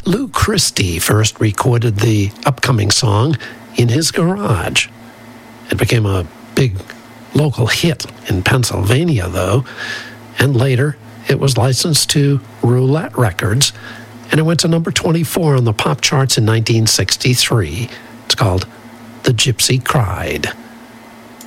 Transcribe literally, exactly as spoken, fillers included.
Lou Christie first recorded the upcoming song in his garage. It became a big local hit in Pennsylvania, though, and later it was licensed to Roulette Records, and it went to number twenty-four on the pop charts in nineteen sixty-three. It's called The Gypsy Cried.